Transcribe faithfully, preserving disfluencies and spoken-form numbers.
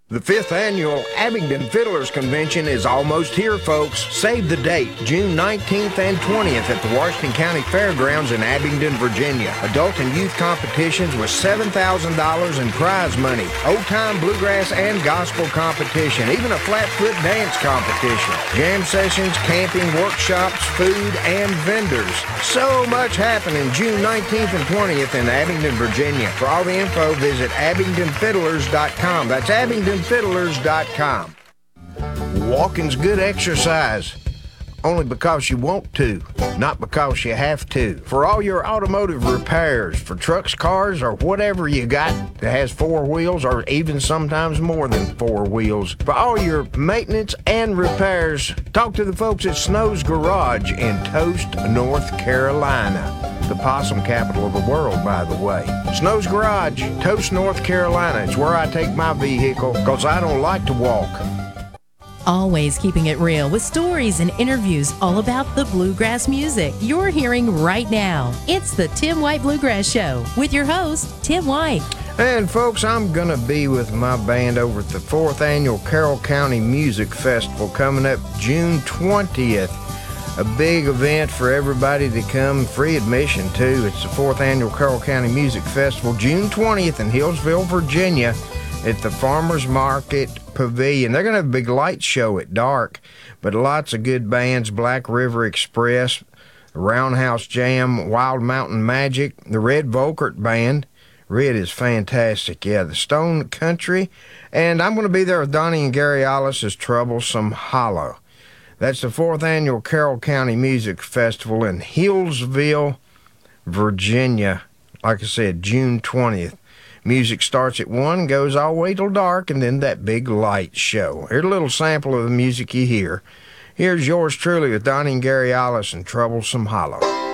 The fifth annual Abingdon Fiddlers Convention is almost here, folks. Save the date, June nineteenth and twentieth at the Washington County Fairgrounds in Abingdon, Virginia. Adult and youth competitions with seven thousand dollars in prize money, old-time bluegrass and gospel competition, even a flatfoot dance competition, jam sessions, camping, workshops, food, and vendors. So much happening June nineteenth and twentieth in Abingdon, Virginia. For all the info, visit abingdon fiddlers dot com. That's abingdon fiddlers dot com. Walking's good exercise, only because you want to, not because you have to. For all your automotive repairs, for trucks, cars, or whatever you got that has four wheels, or even sometimes more than four wheels. For all your maintenance and repairs, talk to the folks at Snow's Garage in Toast, North Carolina. The possum capital of the world, by the way. Snow's Garage, Toast, North Carolina. It's where I take my vehicle, because I don't like to walk. Always keeping it real with stories and interviews all about the bluegrass music you're hearing right now. It's the Tim White Bluegrass Show with your host, Tim White. And folks, I'm going to be with my band over at the fourth Annual Carroll County Music Festival coming up June twentieth. A big event for everybody to come, free admission too. It's the fourth Annual Carroll County Music Festival, June twentieth in Hillsville, Virginia, at the Farmers Market Pavilion. They're going to have a big light show at dark, but lots of good bands: Black River Express, Roundhouse Jam, Wild Mountain Magic, the Red Volkert Band. Red is fantastic, yeah, the Stone Country, and I'm going to be there with Donnie and Gary Allis's Troublesome Hollow. That's the fourth Annual Carroll County Music Festival in Hillsville, Virginia. Like I said, June twentieth. Music starts at one, goes all the way till dark, and then that big light show. Here's a little sample of the music you hear. Here's yours truly with Donnie and Gary Allis and Troublesome Hollow.